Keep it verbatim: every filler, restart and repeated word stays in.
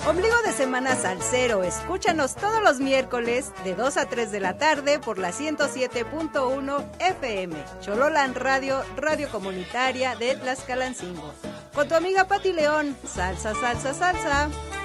Ombligo de semana salsero, escúchanos todos los miércoles de dos a tres de la tarde por la ciento siete punto uno F M, Chololan Radio, radio comunitaria de Tlaxcalancingo. Con tu amiga Pati León, salsa, salsa, salsa.